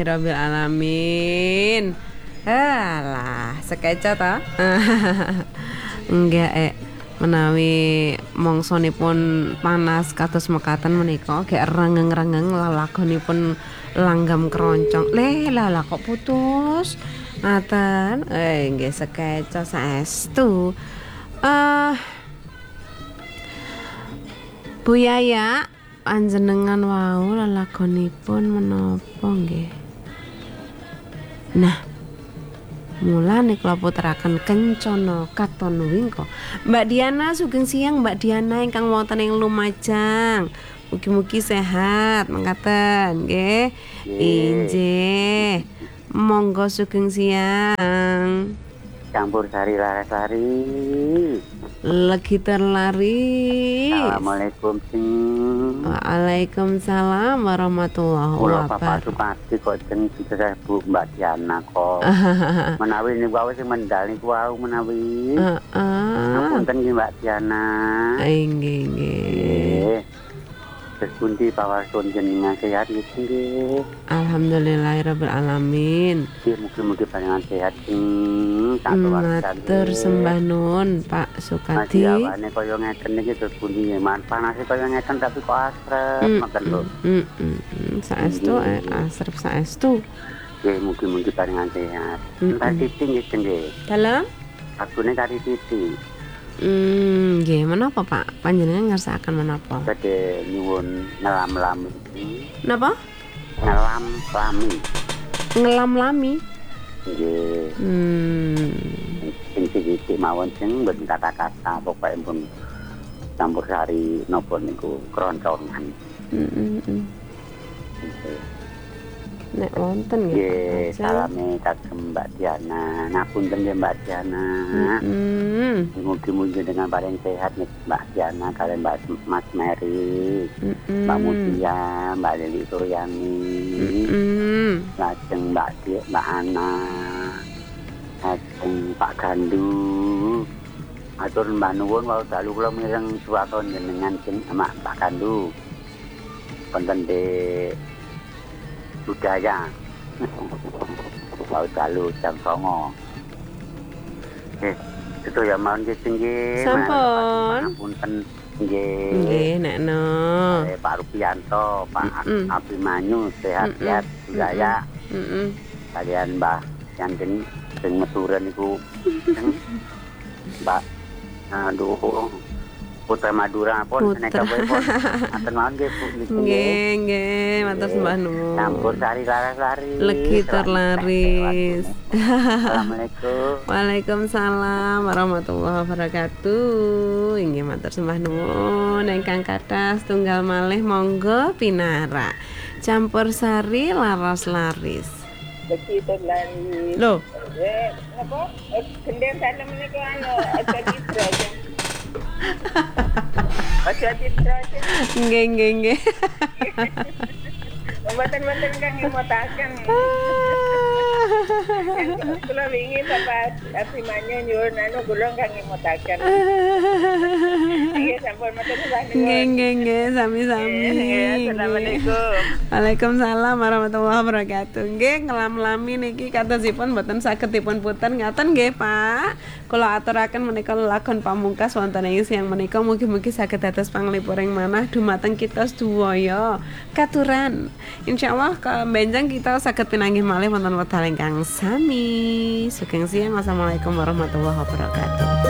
Rabbil alamin. Alah, sekeca ta? Enggak menawi mongsonipun panas kados mekaten menika gek rengeng-rengeng lalagonipun langgam keroncong. Lah kok putus? Ngaten. Nggih sekeca saestu. Bu Yaya, panjenengan wau lalagonipun menapa nggih? Nah, mulane kula puteraken kencana katon wingko. Mbak Diana sugeng siang Mbak Diana ingkang wonten ing Lumajang. Mugi-mugi sehat mangkaten nggih. Inggih. Monggo sugeng siang. Campur sari laras-lari. Legi terlari. Assalamualaikum sing. Waalaikumsalam warahmatullahi wabarakatuh. Bapak Supati kok jeneng kita Bu Mbak Diana kok. Menawi niku wae sing mendal niku wau menawi. Ngapunten nggih Mbak Diana. Nggih. Terpundi pawarsun jenengan sehat nggih. Alhamdulillahirabbil alamin. Mugi-mugi panjenengan sehat sing. Matur sembah nuwun Pak Sukadi. Awane kaya ngeten iki terpundi man panase kaya ngeten tapi kok asrep makan lho. Saestu asrep saestu. Nggih mugi-mugi panjenengan sehat. Tadi tinggi nggih. Dalam? Agune kari titik. Nggih, menapa Pak? Panjenengan ngersakaken menapa? Badhe nyuwun ngelam-lami. Napa? Ngelam-lami. Ngelam-lami. Nggih. Sing siji mawon sing mboten kata-kata pokoke pun campur sari napa niku keroncongan. Nek wonten nggih. Salame kagem Mbak Diana. Ngapunten nggih Mbak Diana. Mugi-mugi dengan paling sehat nih Mbak Diana kalian Mbak Mas Mary, Mbak Mutia, Mbak Lili Suryani, lajeng Mbak Ana, lajeng Pak Gandu. Atur Mbak Nuwun wau dalu kula mireng suwakon jenengan sing sama Pak Gandu. Wonten di budaya. Wau dalu jam 09.00. Itu ya mohon nggih. Sampun. Punten nggih. Nggih, nekno. Pak Rupianto, Pak Abimanyu sehat-sehat budaya. Kalian Mbah Yanten sing meturen niku. Mbak Putra Madura pun nek kabeh pun aten mawon nggih Bu niku. Nggih, matur sembah nuwun. Campur sari laras-lari. Legi terlaris. Assalamualaikum. Waalaikumsalam warahmatullahi wabarakatuh. Inggih matur sembah nuwun ingkang kathah setunggal malih monggo pinara. Campur sari laras laris. Legi terlaris. Lho, Napa? Gendeng sana menika aja didraja. Aja didraja. nggih. Mboten kang ngotaken. Kula wingi Bapak Abimanyu nyuwun kula kang ngotaken. Nggih sampun matur nuwun. Nggih, sami-sami. Assalamualaikum. Waalaikumsalam warahmatullahi wabarakatuh. Nggih, ngelam-lami niki katosipun mboten saged dipun puter ngaten nggih, Pak. Kula aturaken menika lelagon pamungkas wonten ing siang menika mugi-mugi saged dados panglipuring manah dumateng kita sedaya. Katuran. Insyaallah benjang kita saged pinanggih malih wonten wekdal ingkang sami. Sugeng siang. Wassalamualaikum warahmatullahi wabarakatuh.